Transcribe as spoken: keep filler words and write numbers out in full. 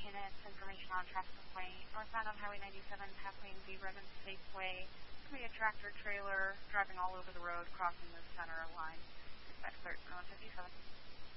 units, information on traffic complaint. Northbound on Highway ninety-seven, passing the Redmond Safeway. It's going to be a tractor trailer driving all over the road, crossing the center line. Dispatch cleared for one fifty-seven.